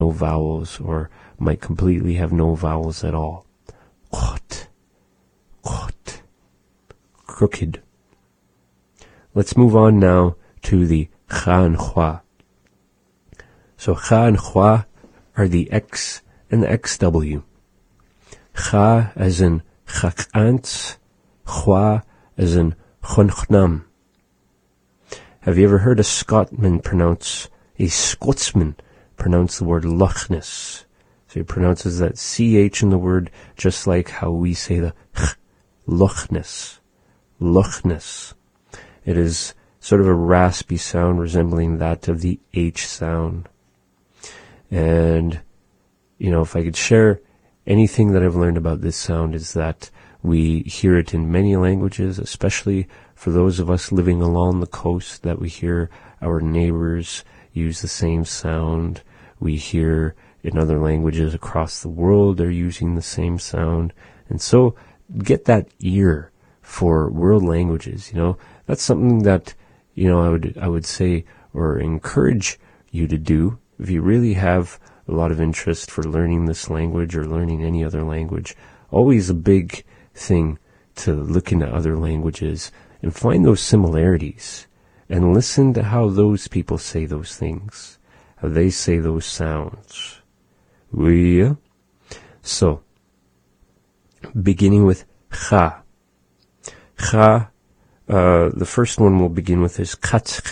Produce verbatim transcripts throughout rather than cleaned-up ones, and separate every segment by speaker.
Speaker 1: no vowels, or might completely have no vowels at all. Qt, qt, crooked. Let's move on now to the kha and khwa. So kha and khwa are the X and the X W. Kha as in chak'ant, khwa as in chonchnam. Have you ever heard a Scotsman pronounce, a Scotsman pronounce the word Loch Ness? So he pronounces that C H in the word just like how we say the ch, Loch Ness. Loch Ness. It is sort of a raspy sound resembling that of the H sound. And, you know, if I could share anything that I've learned about this sound is that we hear it in many languages, especially for those of us living along the coast, that we hear our neighbors use the same sound. We hear in other languages across the world they're using the same sound. And so get that ear for world languages, you know. That's something that, you know, I would I would say or encourage you to do if you really have a lot of interest for learning this language or learning any other language. Always a big thing to look into other languages and find those similarities and listen to how those people say those things, how they say those sounds. Yeah. So, beginning with kha. Kha, uh, the first one we'll begin with is katsk.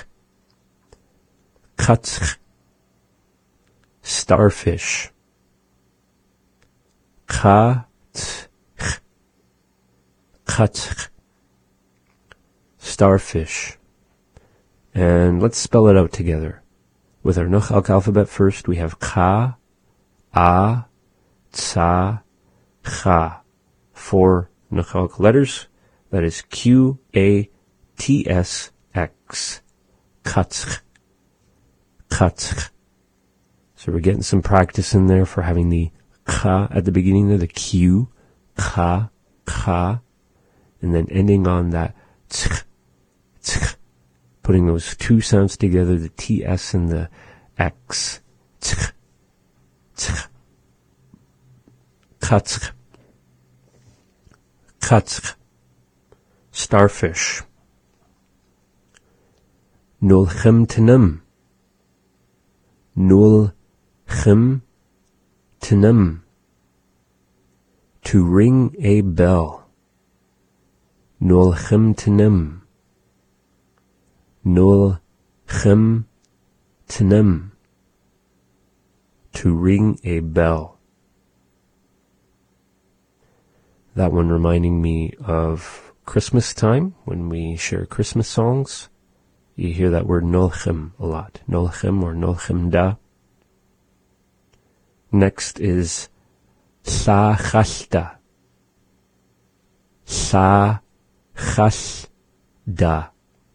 Speaker 1: Katsk. Starfish. Katsk. Katsk. Starfish. And let's spell it out together. With our Nukhalk alphabet first, we have ka, a, tsa, cha. Four Nukhalk letters. That is Q, A, T, S, X. Katsk. Katsk. So we're getting some practice in there for having the ka at the beginning there, the Q, ka, ka, and then ending on that tsk, tsk, putting those two sounds together, the T, S, and the X. Tsk, tsk, katsk, katsk. Starfish. Nul chim tinum. Nul chim tinum. To ring a bell. Nul chim tinum. Nul chim tinum. To ring a bell. That one reminding me of Christmas time, when we share Christmas songs. You hear that word nolchim a lot. Nolchim or nolchim da. Next is sa chashta. Sa chashda.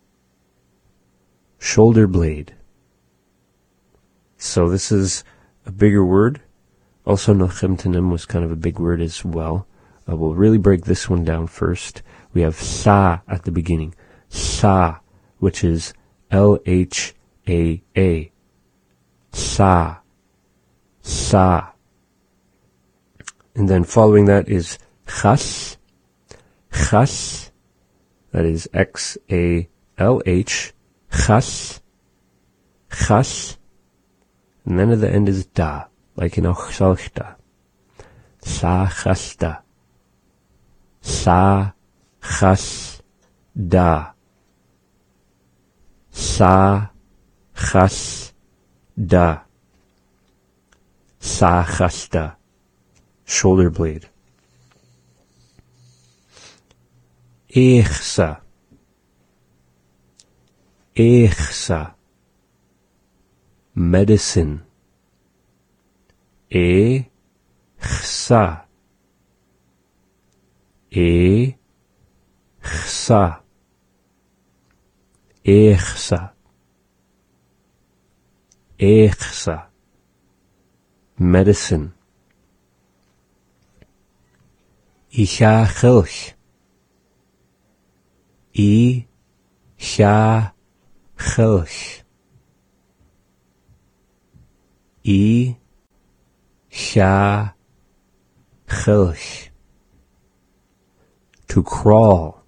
Speaker 1: Shoulder blade. So this is a bigger word. Also nolchim tanim was kind of a big word as well. Uh, we'll really break this one down first. We have sa at the beginning. Sa, which is L H A A. Sa. Sa. And then following that is chas. Chas. That is X A L H. Chas. Chas. And then at the end is da, like in ochsalchta. Sa chasta. Sa chas da. Sa chas da. Sa chasta. Shoulder blade. Echsa. Echsa. Medicine. Echsa. E chsa. Echsa. Echsa. Medicine. Icha chilch. I-cha chilch. Isha chilch. To crawl.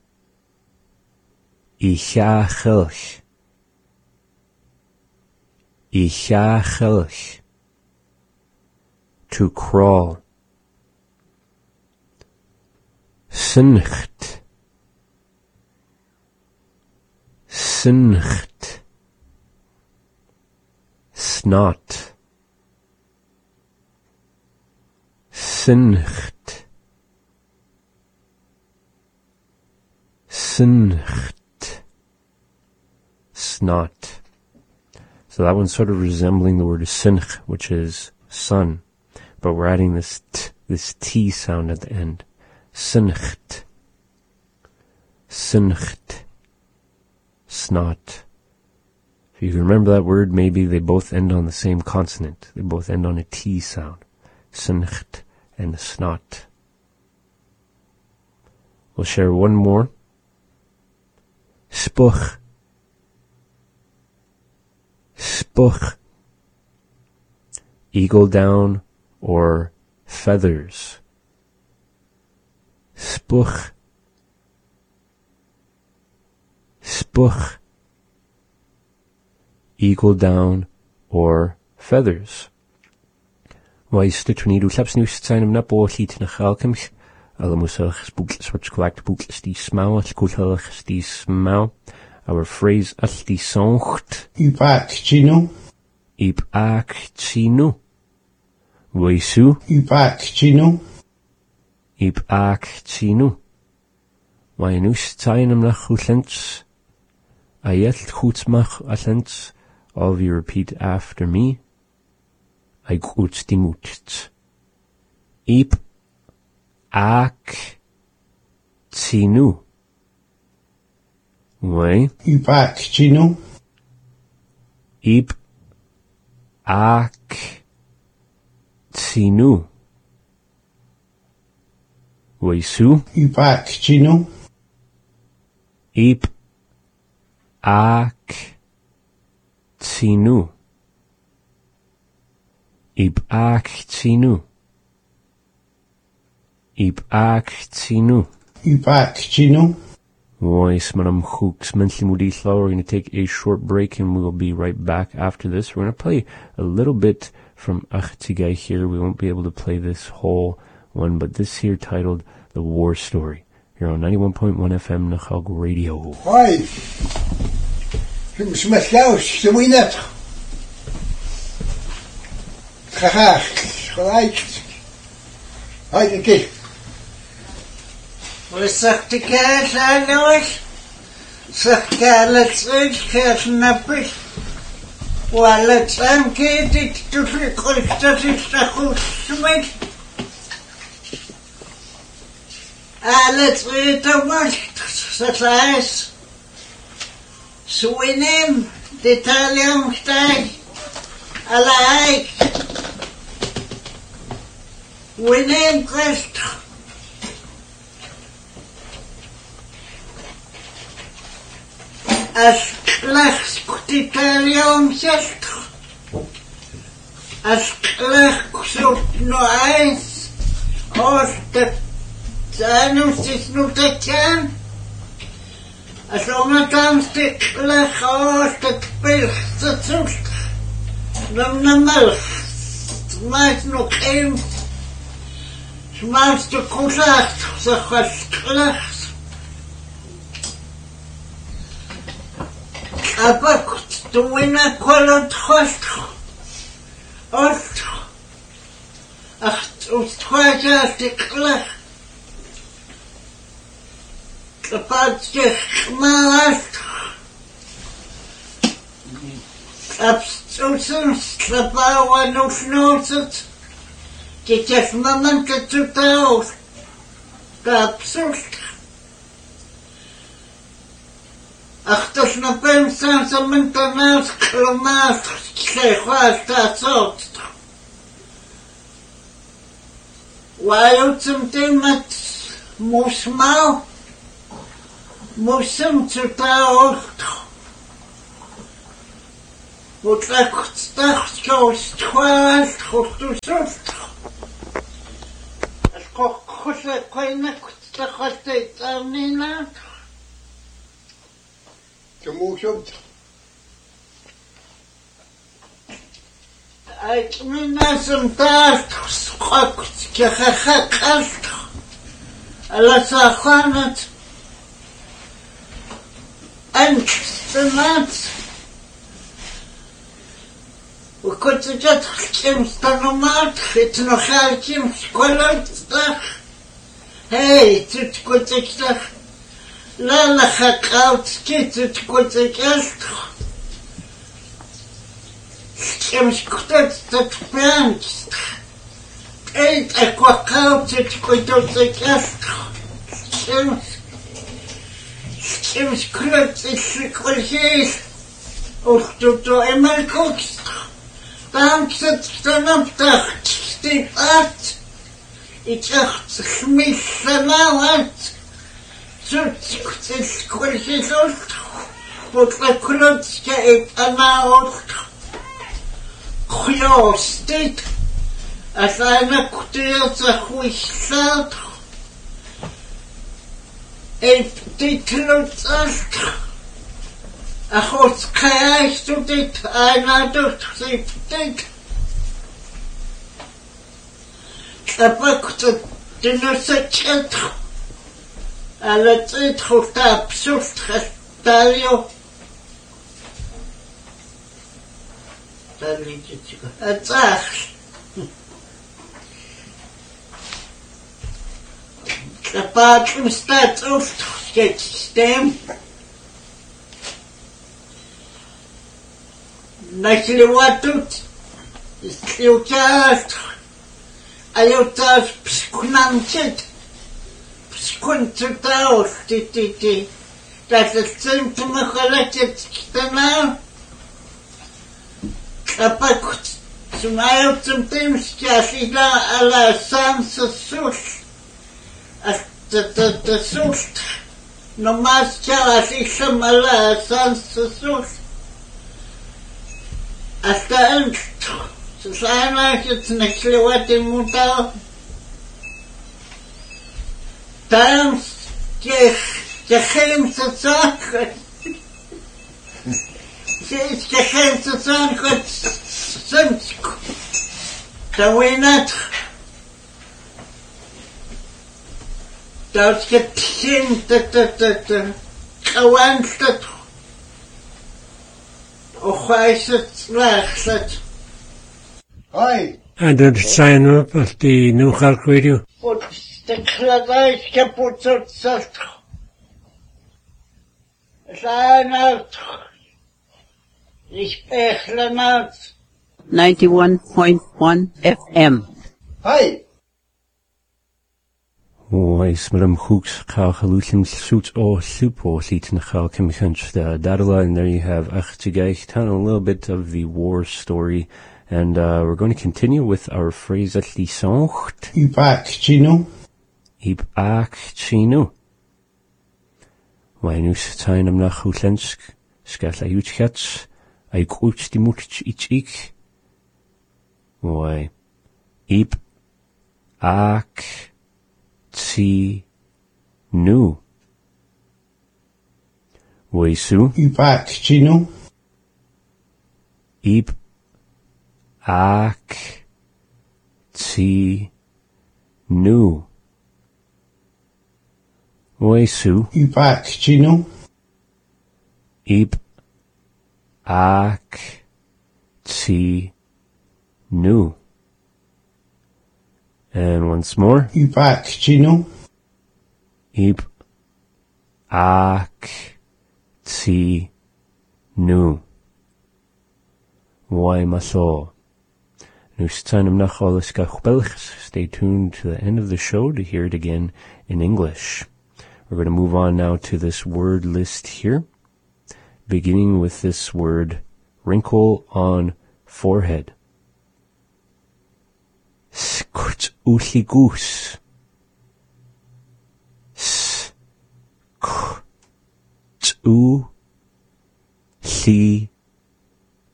Speaker 1: Isha chilch. Isha chilch. To crawl. Sincht. Sincht. Snot. Sincht. Sincht. Snot. So that one's sort of resembling the word sinch, which is sun, but we're adding this t, this t sound at the end. Sincht. Sincht. Snot. If you can remember that word, maybe they both end on the same consonant. They both end on a T sound. Sincht and snot. We'll share one more. Spuch. Spuch. Eagle down or feathers. Spuch. Spuch. Eagle down or feathers. Weist toen u slaps nieuws zijn om na boorlied na galkemch. Alle moeselch spookles wordt kwakt bookles die smau als koelhelch die smau. Our phrase als die songt.
Speaker 2: Ipak chinu.
Speaker 1: Ip ak chinu. Weisu.
Speaker 2: Ipak chinu.
Speaker 1: Ip ak chinu. Wai nieuws zijn om na goelens. Ayelt goedsmach allens. All of you repeat after me. I goed die moets. Ip ak chinu. Wai.
Speaker 2: Ipak chinu.
Speaker 1: Ip ak chinu. Weisu.
Speaker 2: Ipak chinu.
Speaker 1: Ip ak chinu. Ip ak chinu. Ip ak chinu.
Speaker 2: Ipak chinu.
Speaker 1: Voice manam hooks mentally mudisla. We're going to take a short break and we'll be right back after this. We're going to play a little bit from Achtigai here. We won't be able to play this whole one, but this here titled The War Story. Here on ninety-one point one F M Nachal Radio.
Speaker 2: Hi. Smaslaus, the winner. Haha, gelijk. Hi, okay.
Speaker 3: Wat zegt de kaas aan ons? Zegt kaas terug, kaas nappig. Wat het aankeert, ik doe het goed, dat is dat goed smet. Alles weet er wat, dat is. Swinem, de talentstij, alike. Winem Christ. As slechts de talentstij. As slechts zoekt nog eens. Als de zanus is nog te gaan. As ondanks de leg als de pilste zoekt. Dan de melk. Smaakt nog eens. Smaakt de contact. Zeg wat slechts. Abakt de winnaar kwalend gast. Ost. Ach, ons tweede als de leg. Kapatje maast. Abstoßen, slapauwa no snozet. Dit is moment dat te taus. Kapsust. Ach, dat is na pensan sa mentanaas klomaas. Zeg wat dat zot. Waar zum thema musmau. Musím se taut. Wat ik start zo stwaast, goed to soft. Kochse koina kutsa koste tsamina.
Speaker 2: Tumuksut.
Speaker 3: Ait mina sumtaast skokt kachakast. Alla sakhanat. Ankstinat. وكنت تدخل شمس تنمات خيت نخال شمس كلهم تستخ هاي تتكون تستخ لا لا خاقاوت كي تتكون تستخ شمس كنت تتبان تستخ ايت اكواقاوت تتكون تستخ شمس شمس كلهم تستخ والشيش وختوتو امال كوكستخ Там кстати птах стипат и чахт хмисанават цуцкт скользит вот крутка и она от хлёстит а она кутается хуйсат и ты крутся Achos kaya studit ana dwthyptig. Kapakta dinosauriad. Ala tyd chwta abswrt chastalio. Dali jytigo. A tach. Kapak ym stad wrth stem. Наклеватут, слеутят, а леутат пскунамчет, пскунцутаус, ти-ти-ти. Даже центр махалатет стана, а пак сумают центр скясила ала сан сосуш, а та-та-та суш, но маска асишам ала сан сосуш. Hasta en Susana que te naklewate muta tam que que hem tsak que hem tsak semsk tawinat dat que tin ta ta ta ta kawanstat
Speaker 2: Hi.
Speaker 4: And then sign up at the New Halk Radio.
Speaker 3: But the Kladai kaput sat. Sign out. Ich bechlen out.
Speaker 5: ninety-one point one F M.
Speaker 2: Hi.
Speaker 1: Wai smilum hooks ka halusim suits or supo seats in the hal commissions the Dadala, and there you have Achtigay telling a little bit of the war story, and uh, we're going to continue with our phrase at the songt.
Speaker 2: Ipak chino.
Speaker 1: Ip ak chino. Wai nus tain am nach hutlensk skatla utchats ai kuch di mutch ich ik. Wai ip ak Tsi nu. Weisu.
Speaker 2: Ipak chino.
Speaker 1: Ip ak tsi nu. Weisu.
Speaker 2: Ipak chino.
Speaker 1: Ip ak tsi nu. And once more.
Speaker 2: Ipak chino.
Speaker 1: Ip ak tsi nu. Why maso. Stay tuned to the end of the show to hear it again in English. We're going to move on now to this word list here, beginning with this word wrinkle on forehead. Skutsuligus.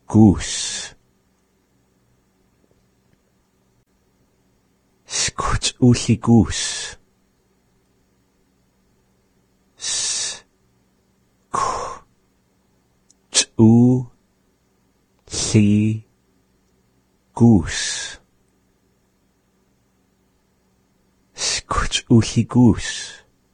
Speaker 1: Skutsuligus. Skutsuligus. S K U Li Goose. Skutsuligus.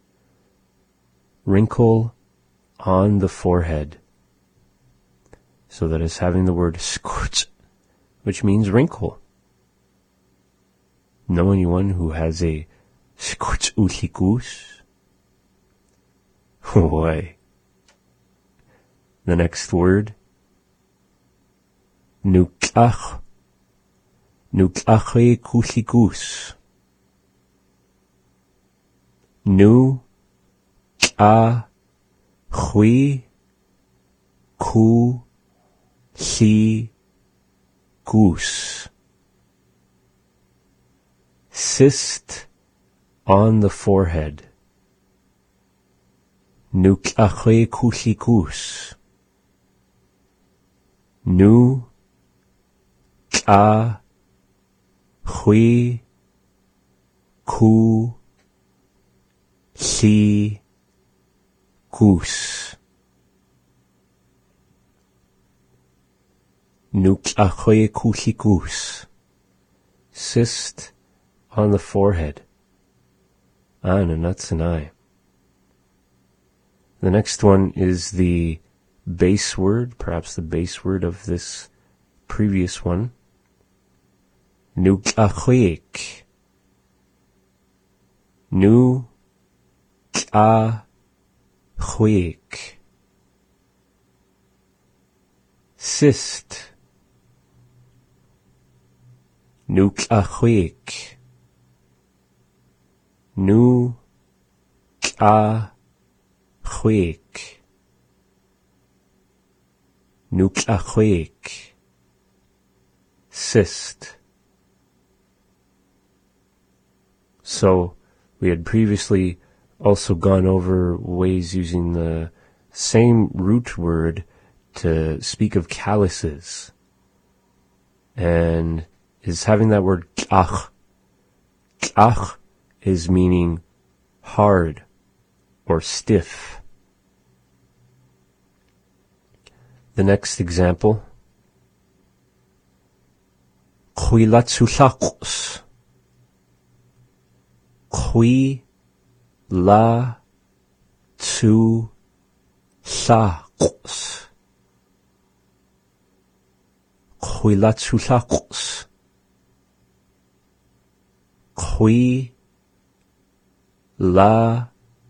Speaker 1: Wrinkle on the forehead. So that is having the word skut, which means wrinkle. Know anyone who has a skutsuligus? Why? The next word. Nuklach. Nuklache kuligus. Nu a hui ku li goose. Cyst on the forehead. Nuklache kuligus. Nu a hui ku li goose. Nuklache kuligus. Cyst on the forehead. Ana nuts and I. The next one is the base word, perhaps the base word of this previous one. Nuklachoik. Nu a choik. Cyst. Nuklachoik. Nu a choik. Nuklachoik. Cyst. So, we had previously also gone over ways using the same root word to speak of calluses. And is having that word klach. Klach is meaning hard or stiff. The next example. Chuilatsulakos. Chui la tu lakos. Chuilatsulakos. Chui la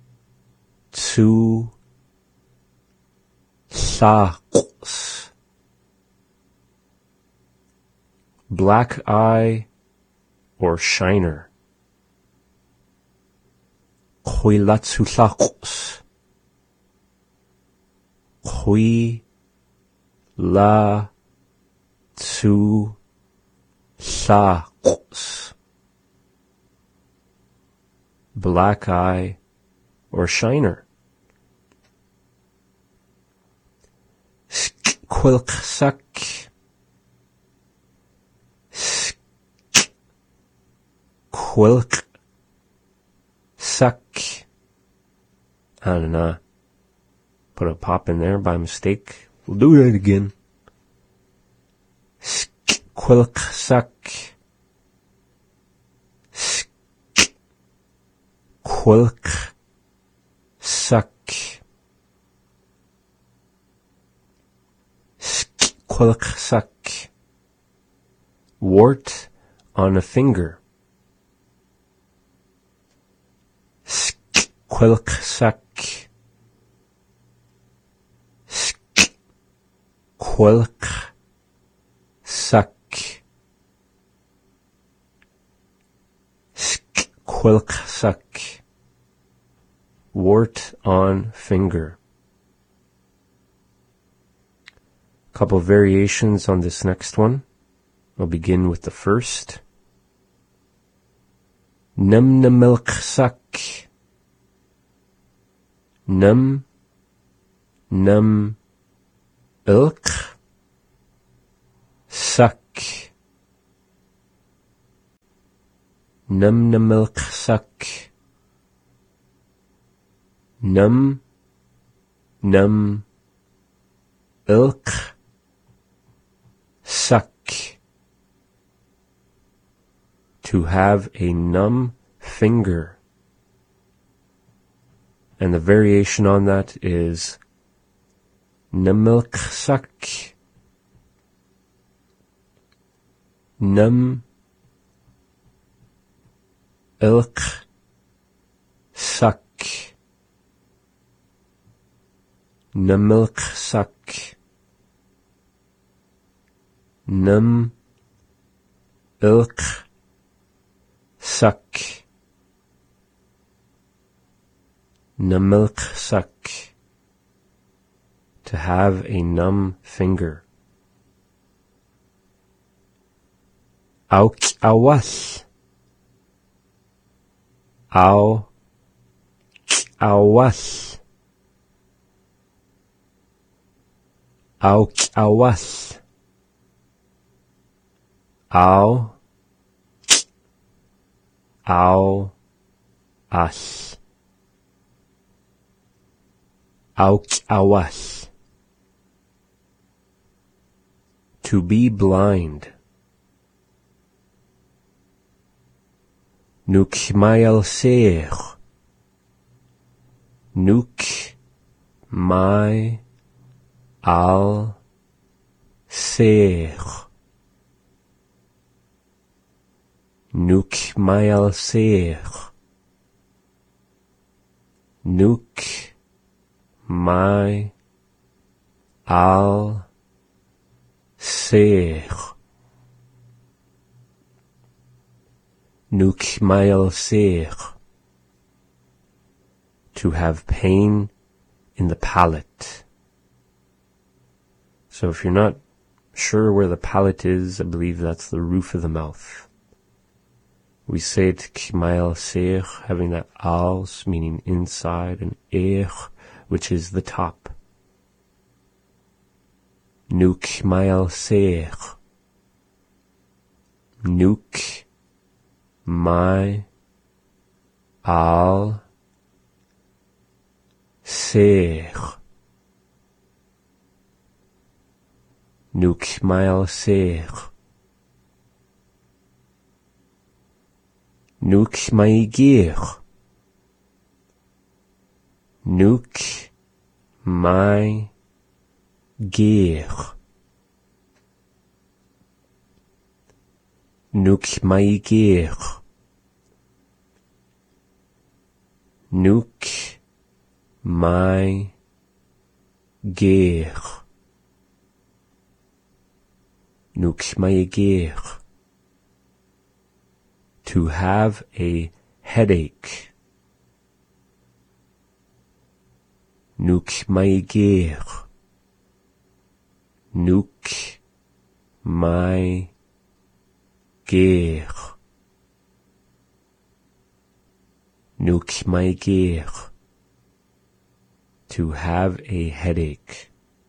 Speaker 1: tu lakos. Black eye or shiner. Chuilatsulakos. Chui la tu lakos. Black eye or shiner. Skquilksak. Skquilk. Suck. I don't know. Put a pop in there by mistake. We'll do that again. Skquilk suck. Skquilk suck. Skquilk suck. Wart on a finger. Skquilk suck. Skquilk suck. Skquilk suck. Wart on finger. A couple of variations on this next one. I'll begin with the first. Numnamilk suck. Num, num, ilk, suck. Num na milk suck. Num, num, ilk, suck. To have a numb finger. And the variation on that is namilk suck. Num, ilk, suck. Namilk suck. Num, ilk, suck. Namilk suck. To have a numb finger. Auk awas. Au awas. Auk awas. Au Au as. Auk awas. To be blind. Nuk mael seer. Nuk mai al seer. Nuk mael seer. Nuk mai al seer. Nuk mael seer. To have pain in the palate. So if you're not sure where the palate is, I believe that's the roof of the mouth. We say it k'mael seer, having that als, meaning inside, and eir, which is the top. Nu k'mael seer. Nuk mai al seer. Nuk mael seer. Nuk mai geer. Nuk mai geer. Nuk mai geer. Nuk mai geer. Nuk mai geer. To have a headache. Nuk mai geer. Nuk mai geer. Nuk mai geer. To have a headache.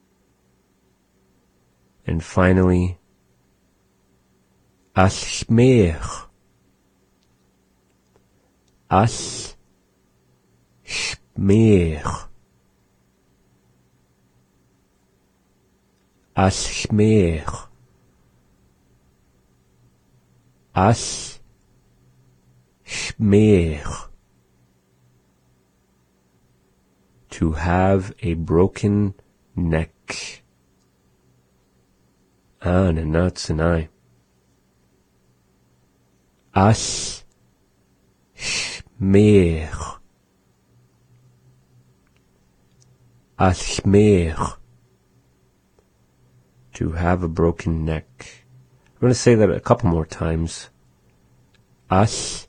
Speaker 1: And finally, Ashmeer. Ashmeer. Ashmeer. Ashmeer. To have a broken neck. An and nuts and I. Ashmeer. Ashmeer. To have a broken neck. I'm going to say that a couple more times. Ashmeer.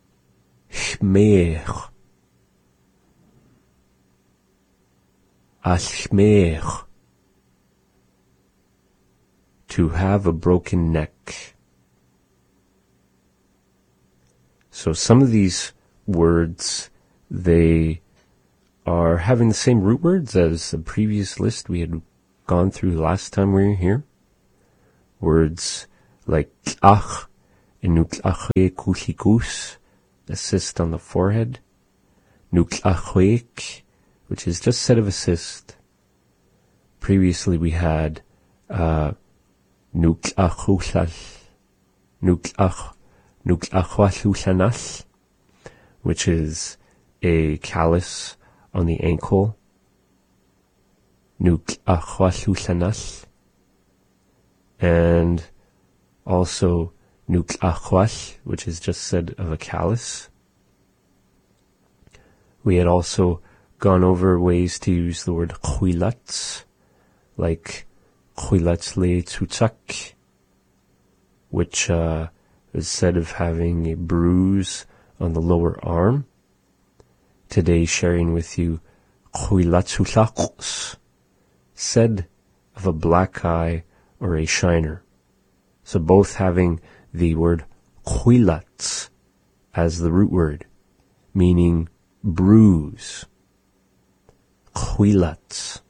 Speaker 1: Ashmeer. To have a broken neck. So some of these words, they are having the same root words as the previous list we had gone through last time we were here. Words like ach Nuklachwe kuchikus, assist on the forehead. Nuklachwek, which is just said of assist. Previously we had uh, nuklachuchal, nuklach, nuklachwachushanal, which is a callus on the ankle. Nuklachwachushanal. And also nuklachwach, which is just said of a callus. We had also gone over ways to use the word chuilats, like chuilats le tzutzak, which uh, is said of having a bruise on the lower arm. Today, sharing with you chuilatzuchaks, said of a black eye or a shiner. So both having the word chuilats as the root word, meaning bruise. Chuilats.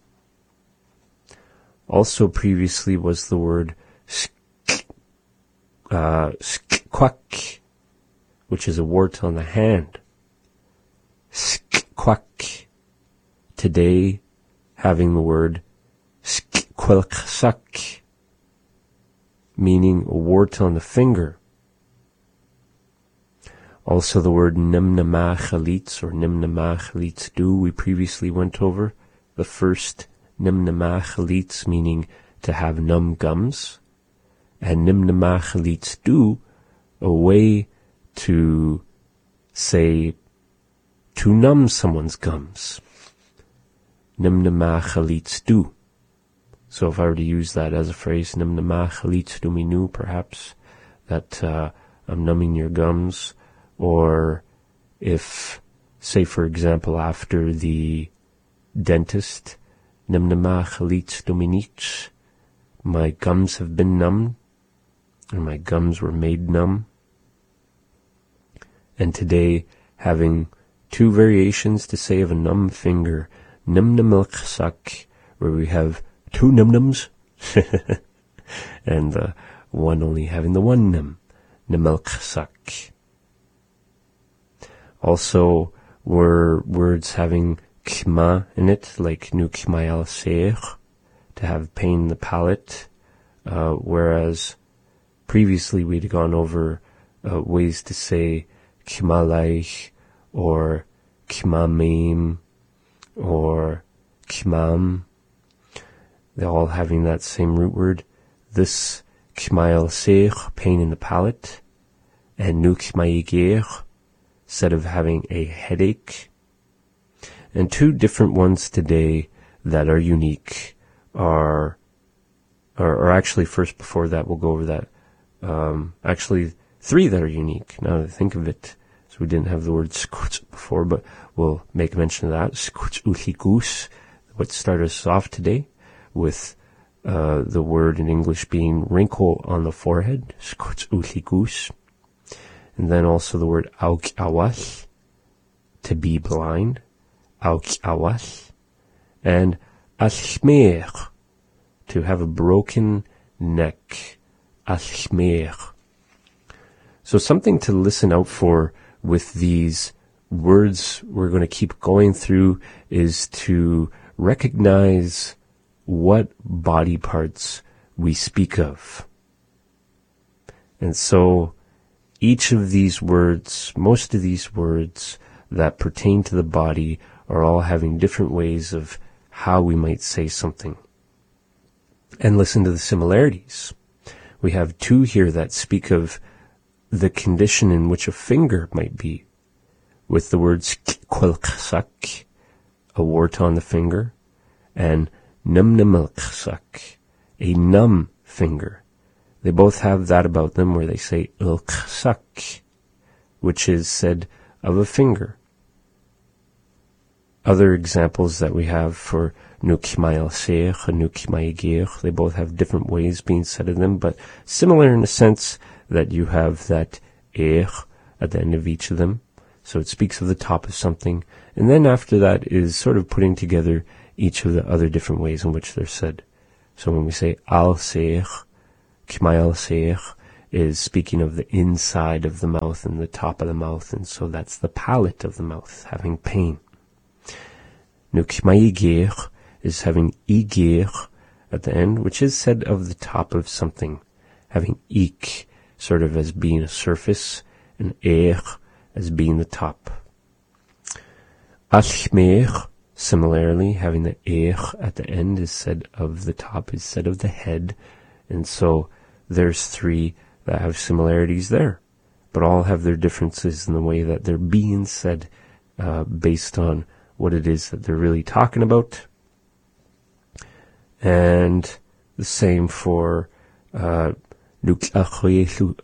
Speaker 1: Also previously was the word sk, uh, skwak, which is a wart on the hand. Skwak. Today, having the word skwelksak, meaning a wart on the finger. Also the word nimnamachalitz or nimnamachalitz do we previously went over. The first nimnamachalitz meaning to have numb gums, and nimnamachalitz do a way to say to numb someone's gums. Nimnamachalitz do. So if I were to use that as a phrase, nimnamachalitz do minu, perhaps that uh, I'm numbing your gums. Or if, say for example, after the dentist, nimnamachalitz dominich, my gums have been numbed, or my gums were made numb. And today, having two variations to say of a numb finger, nimnamilksak, where we have two nimnums, and uh, one only having the one nim, nimilksak. Also, were words having kma in it, like nu kmayal seich, to have pain in the palate, uh, whereas previously we'd gone over uh, ways to say kmalaich, or kmamim, or kmam, they're all having that same root word. This kmayal seich, pain in the palate, and nu kmayigech, said of having a headache. And two different ones today that are unique are, or, or actually first before that, we'll go over that. Um, actually, three that are unique, now that I think of it. So we didn't have the word skutz before, but we'll make mention of that. Skutz uchikus, what started us off today with uh, the word in English being wrinkle on the forehead, skutz uchikus. And then also the word auk awash, to be blind, auk awash, and ashmer, to have a broken neck, ashmer. So something to listen out for with these words we're going to keep going through is to recognize what body parts we speak of. And so each of these words, most of these words that pertain to the body are all having different ways of how we might say something. And listen to the similarities. We have two here that speak of the condition in which a finger might be, with the words kwelksak, a wart on the finger, and numnamilksak, a numb finger. They both have that about them where they say ilksak, which is said of a finger. Other examples that we have for nukimayal seich and nukimayigir, they both have different ways being said of them, but similar in the sense that you have that eich at the end of each of them. So it speaks of the top of something, and then after that is sort of putting together each of the other different ways in which they're said. So when we say al seich, Kmayal seich, is speaking of the inside of the mouth and the top of the mouth, and so that's the palate of the mouth, having pain. Nukmaigir is having igir at the end, which is said of the top of something, having ik sort of as being a surface, and eir as being the top. Ashmeir, similarly, having the eir at the end is said of the top, is said of the head, and so there's three that have similarities there, but all have their differences in the way that they're being said uh, based on what it is that they're really talking about. And the same for uh, nuklachwe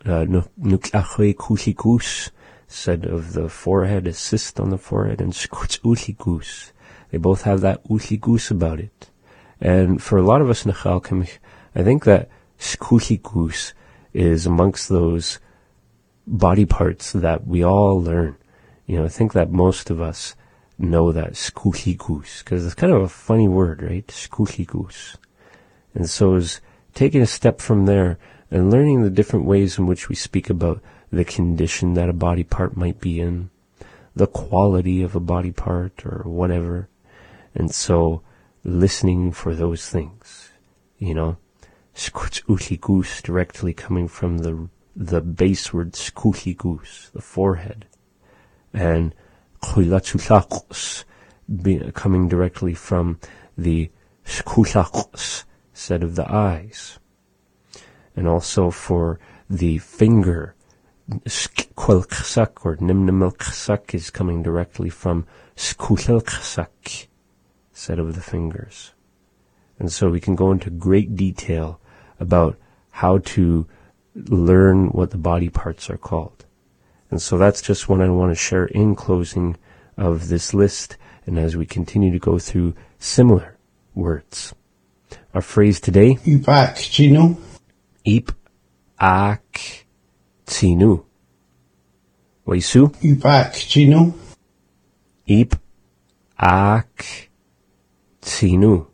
Speaker 1: kusikus, said of the forehead, a cyst on the forehead, and skuts usikus. They both have that usikus about it. And for a lot of us Nachalkim, I think that skusikus is amongst those body parts that we all learn. You know, I think that most of us know that skusikus, because it's kind of a funny word, right? Skusikus. And so is taking a step from there and learning the different ways in which we speak about the condition that a body part might be in, the quality of a body part or whatever. And so listening for those things, you know, skusikus directly coming from the the base word skusikus, the forehead, and Chulatsulakos coming directly from the skulakos, said of the eyes. And also for the finger, skwelksak or nimnimilksak is coming directly from skulilksak, said of the fingers. And so we can go into great detail about how to learn what the body parts are called. And so that's just what I want to share in closing of this list, and as we continue to go through similar words. Our phrase today,
Speaker 2: Ipak Chinu.
Speaker 1: Ip ak tsinu. Waisu?
Speaker 2: Ipak Chinu.
Speaker 1: Ip ak tsinu.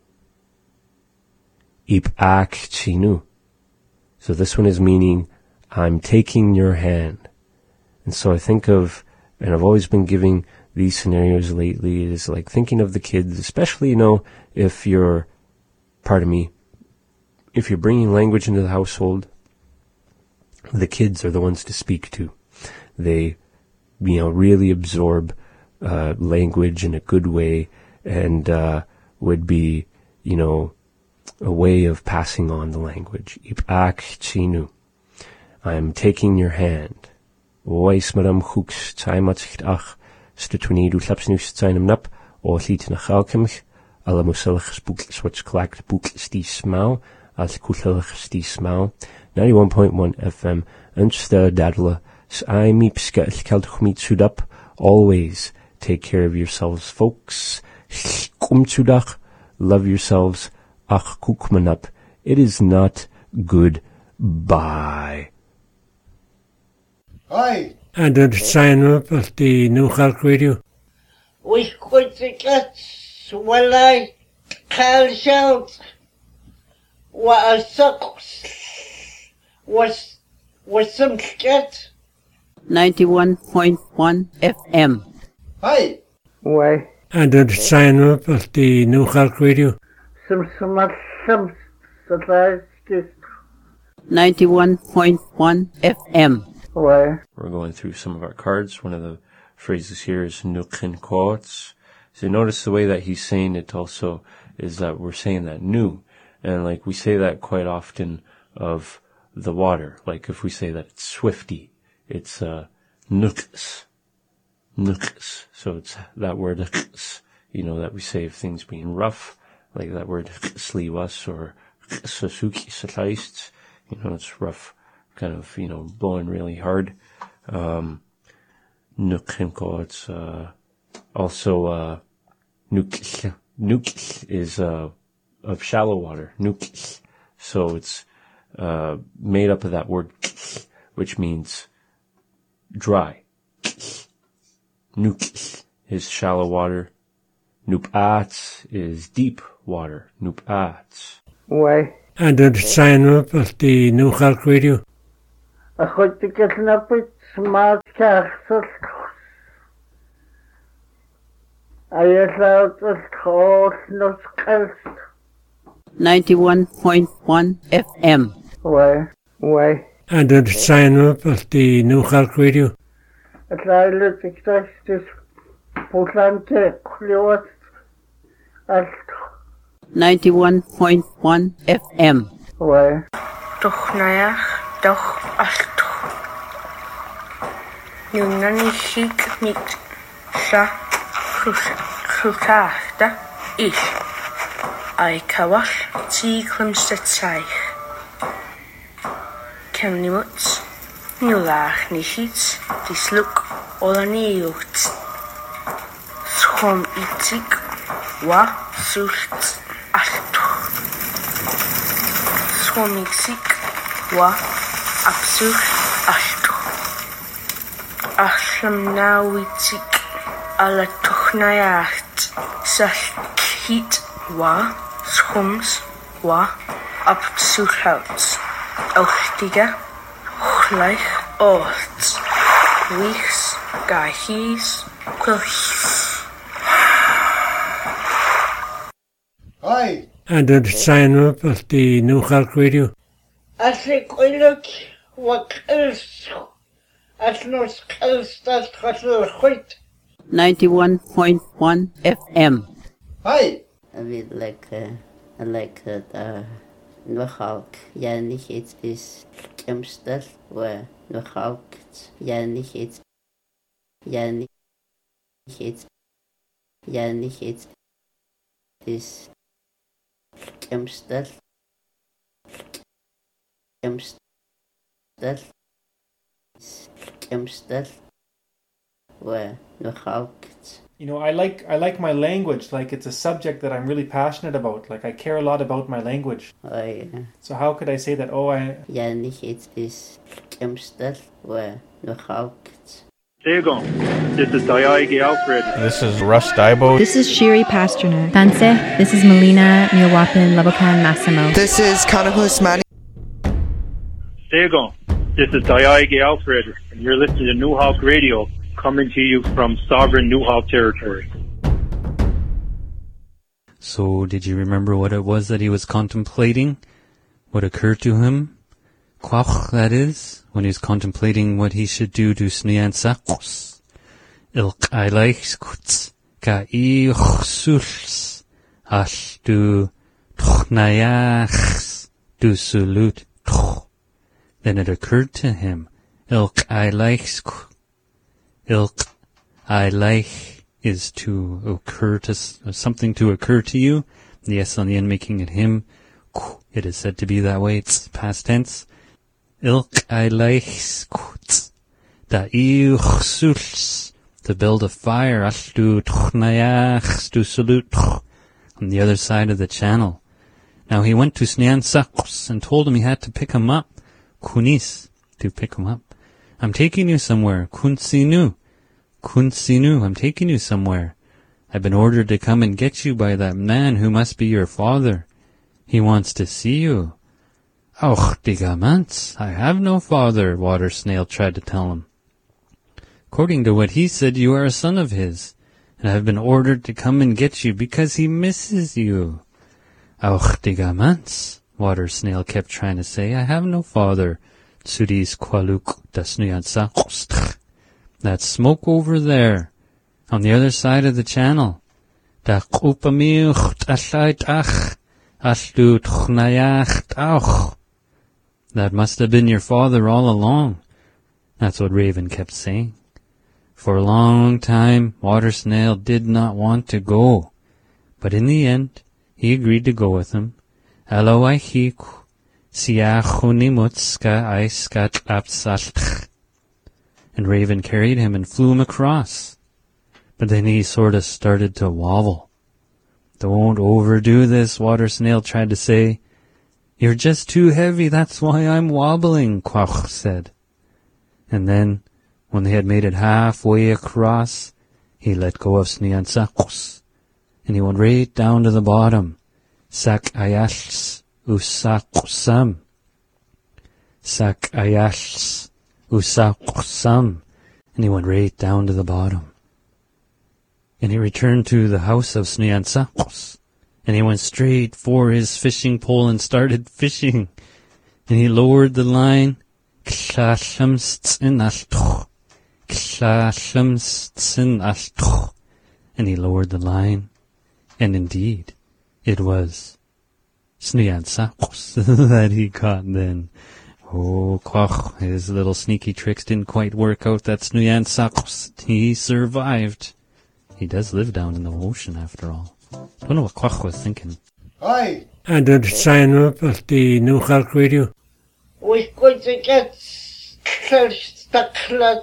Speaker 1: Ip ak tsinu. So this one is meaning, I'm taking your hand. And so I think of, and I've always been giving these scenarios lately, is like thinking of the kids, especially, you know, if you're, pardon me, if you're bringing language into the household, the kids are the ones to speak to. They, you know, really absorb uh, language in a good way, and uh, would be, you know, a way of passing on the language. Ipak chinu. I am taking your hand. Ois madam hooks taimatsicht ach, stutwinidu slapsnus tsainem nap, o liet nachalkemch, alle musellig spook switch clacked book stie smau, als kuchelig stie smau, ninety-one point one F M, unsta dadla, s'ai meepska keltchmeet sudap, always take care of yourselves, folks, kumtsudach, love yourselves, ach kukmanap, it is not good, bye.
Speaker 2: Hi.
Speaker 4: And then sign up at the New Halk Radio.
Speaker 3: We could get swallow call shout. What a sucks was was some get
Speaker 5: ninety-one point one F M.
Speaker 2: Hi.
Speaker 3: Why
Speaker 4: And then sign up at the New Halk Radio.
Speaker 3: some some some some
Speaker 5: ninety-one point one F M.
Speaker 3: why
Speaker 1: We're going through some of our cards. One of the phrases here is nukin quotes. So notice the way that he's saying it also is that we're saying that nu. And like we say that quite often of the water. Like if we say that it's swifty, it's uh, nuks. Nuks. So it's that word nuks, you know, that we say of things being rough, like that word sliwas or sasuki sataist. You know, it's rough, kind of, you know, blowing really hard. Um, Nukhenko, it's, uh, also, uh, nuk, nuk is, uh, of shallow water, nuk. So it's, uh, made up of that word, which means dry. Nuk is shallow water. Nupat is deep water. Nupat.
Speaker 3: why
Speaker 4: And then sign up at the New Halk Radio.
Speaker 3: A chud i gylnabyd smart castle. A i llawd y llall nos calst.
Speaker 5: ninety-one point one F M.
Speaker 3: Wai, wai.
Speaker 4: And the sign up at the New York Radio.
Speaker 3: A llawd y gdastis pwllante clywed.
Speaker 5: ninety-one point one F M.
Speaker 3: Wai.
Speaker 6: Doch naiach, doch alto. Nuna ni hig nit sa chrwtachta ish. Ai cawall ti clymstytaich. Cem ni mwt, ni lach ni hit, dislwg ola ni ywt. Schom itig, wa sŵlt alto. Schom itig, wa abswrt alto. Allam naw itig, ala tuchnaiacht, sall hit wa, schoms wa, abswrt hout. Ochtiga, ochlaich, oort. Wiechs, ga hies, quilch.
Speaker 2: Hi.
Speaker 4: And the sign up at the New York Radio.
Speaker 3: Alli gwylwg wa cylst. All nos cylst all chosl chwyd.
Speaker 5: ninety-one point one F M.
Speaker 2: Hi.
Speaker 7: I mean, like, uh, I like uh, the Nochawk. Ja, nicht jetzt bis Kempstel, wo Nochawk. Ja, nicht jetzt. Ja, nicht jetzt. Ja, nicht jetzt bis Kempstel. Kempstel. Kempstel, wo Nochawk.
Speaker 8: You know, I like I like my language. Like, it's a subject that I'm really passionate about. Like, I care a lot about my language.
Speaker 7: Oh, yeah.
Speaker 8: So how could I say that? Oh, I.
Speaker 7: Ja, nicht jetzt bis Kempstel, wo Nochawk.
Speaker 9: There you go. This is Dayagi Alfred.
Speaker 10: This is Russ Daibo.
Speaker 11: This is Shiri Pasternak. Tanse. This is Melina Niawapin Labakan Massimo.
Speaker 12: This is Kanahus Mani.
Speaker 9: There you go. This is Dayagi Alfred, and you're listening to New Hawk Radio, coming to you from sovereign New Hawk territory.
Speaker 13: So, did you remember what it was that he was contemplating? What occurred to him? Quach, that is, when he was contemplating what he should do to Sniansakos. Ilk aileichs kuts, ka ichsuls, ash du tchnayachs, du sulut tch. Then it occurred to him, ilk aileichs kuts. Ilk aileich is to occur to, something to occur to you. The S on the end making it him. It is said to be that way. It's past tense. Ilk aileich kuts. Da iuchsuls. To build a fire. Ashtu tchnayachs tu salut. On the other side of the channel. Now he went to Sniansakos and told him he had to pick him up. Kunis. To pick him up. I'm taking you somewhere. Kunsinu. Kunsinu, I'm taking you somewhere. I've been ordered to come and get you by that man who must be your father. He wants to see you. Och, digamants, I have no father, Water Snail tried to tell him. According to what he said, you are a son of his, and I have been ordered to come and get you because he misses you. Och, digamants, Water Snail kept trying to say, I have no father. Tsuris qualuk dasnuyansakostch. That smoke over there, on the other side of the channel. Da kupamiucht ashait ach, ashtu tchnayacht auch. That must have been your father all along. That's what Raven kept saying. For a long time, Water Snail did not want to go. But in the end, he agreed to go with him. Aloaichiku. And Raven carried him and flew him across. But then he sort of started to wobble. Don't overdo this, Water Snail tried to say. You're just too heavy, that's why I'm wobbling, Quach said. And then, when they had made it halfway across, he let go of Sniansakos. And he went right down to the bottom. Sak ayashs. Usaqsam. Sak ayashs. Usa Sam. And he went right down to the bottom. And he returned to the house of Snuyansa. And he went straight for his fishing pole and started fishing. And he lowered the line. And he lowered the line. And indeed, it was Snuyansa that he caught then. Oh, quach, his little sneaky tricks didn't quite work out. That Snuyansa, he survived. He does live down in the ocean after all. Don't know what Quach was thinking.
Speaker 2: Hi.
Speaker 4: And the sign up at the New Hulk Radio.
Speaker 3: We're going to get stuck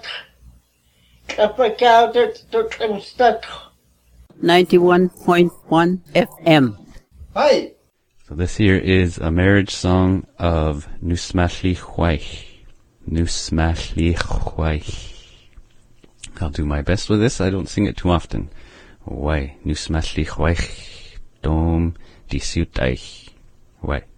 Speaker 3: up out to stuck.
Speaker 5: ninety-one point one F M.
Speaker 2: Hi.
Speaker 1: So this here is a marriage song of Nusmashli Hwaich. Nusmashli Hwaich. I'll do my best with this. I don't sing it too often. Why? Nusmashli Hwaich. Dom disiutaich. Why?